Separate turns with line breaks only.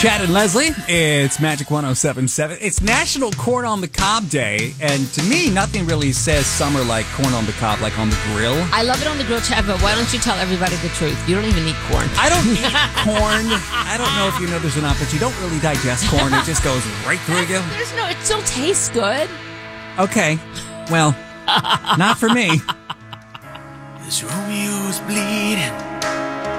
Chad and Leslie, it's Magic 107.7. It's National Corn on the Cob Day, and to me, nothing really says summer like corn on the cob, like on the grill.
I love it on the grill, Chad, but why don't you tell everybody the truth? You don't even eat corn.
I don't eat corn. I don't know if you know this or not, but you don't really digest corn. It just goes right through you.
It still tastes good.
Okay, well, not for me.
This Romeo's bleeding.